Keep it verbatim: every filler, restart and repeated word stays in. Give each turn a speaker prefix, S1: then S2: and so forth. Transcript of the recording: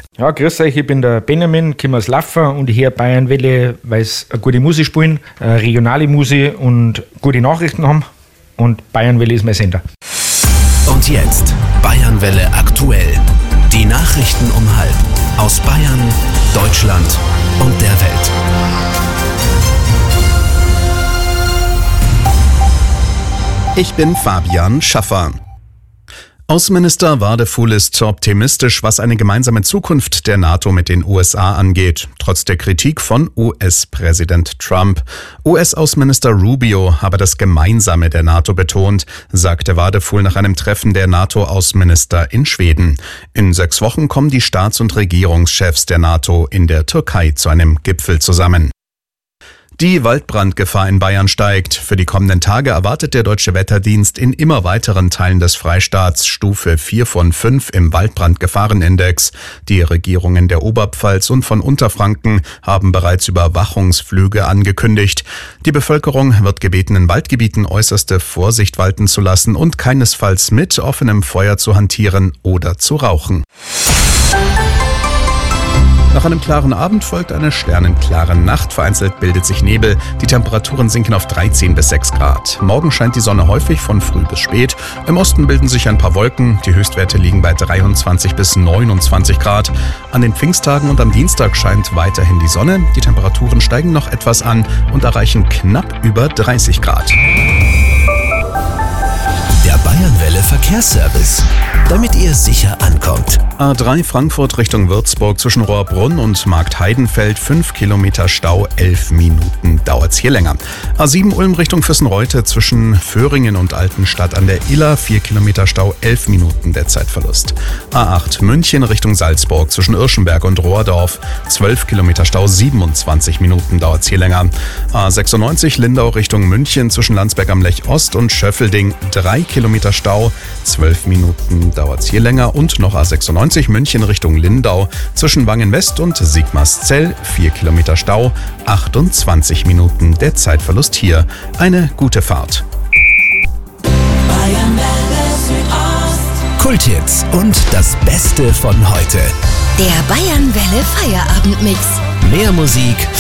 S1: Ja, grüß euch, ich bin der Benjamin, komme aus Laffer und ich höre Bayernwelle, weil sie eine gute Musik spielen, eine regionale Musik und gute Nachrichten haben. Und Bayernwelle ist mein Sender.
S2: Und jetzt Bayernwelle aktuell. Die Nachrichten um halb aus Bayern, Deutschland und der Welt.
S3: Ich bin Fabian Schaffer. Außenminister Wadefuhl ist optimistisch, was eine gemeinsame Zukunft der NATO mit den U S A angeht, trotz der Kritik von U S-Präsident Trump. U S-Außenminister Rubio habe das Gemeinsame der NATO betont, sagte Wadefuhl nach einem Treffen der NATO-Außenminister in Schweden. In sechs Wochen kommen die Staats- und Regierungschefs der NATO in der Türkei zu einem Gipfel zusammen. Die Waldbrandgefahr in Bayern steigt. Für die kommenden Tage erwartet der Deutsche Wetterdienst in immer weiteren Teilen des Freistaats Stufe vier von fünf im Waldbrandgefahrenindex. Die Regierungen der Oberpfalz und von Unterfranken haben bereits Überwachungsflüge angekündigt. Die Bevölkerung wird gebeten, in Waldgebieten äußerste Vorsicht walten zu lassen und keinesfalls mit offenem Feuer zu hantieren oder zu rauchen. Nach einem klaren Abend folgt eine sternenklare Nacht. Vereinzelt bildet sich Nebel. Die Temperaturen sinken auf dreizehn bis sechs Grad. Morgen scheint die Sonne häufig von früh bis spät. Im Osten bilden sich ein paar Wolken. Die Höchstwerte liegen bei dreiundzwanzig bis neunundzwanzig Grad. An den Pfingsttagen und am Dienstag scheint weiterhin die Sonne. Die Temperaturen steigen noch etwas an und erreichen knapp über dreißig Grad.
S2: Der Bayernwelle Verkehrsservice, damit ihr sicher ankommt.
S3: A drei Frankfurt Richtung Würzburg zwischen Rohrbrunn und Marktheidenfeld, fünf Kilometer Stau, elf Minuten dauert's hier länger. A sieben Ulm Richtung Füssenreute zwischen Föhringen und Altenstadt an der Iller, vier Kilometer Stau, elf Minuten der Zeitverlust. A acht München Richtung Salzburg zwischen Irschenberg und Rohrdorf, zwölf Kilometer Stau, siebenundzwanzig Minuten dauert's hier länger. A sechsundneunzig Lindau Richtung München zwischen Landsberg am Lech Ost und Schöffelding, drei Kilometer Stau, zwölf Minuten dauert's hier länger. Und noch A sechsundneunzig München Richtung Lindau zwischen Wangen West und Sigmarszell, vier Kilometer Stau, achtundzwanzig Minuten der Zeitverlust hier. Eine gute Fahrt.
S2: Kulthits und das Beste von heute.
S4: Der Bayernwelle Feierabendmix.
S2: Mehr Musik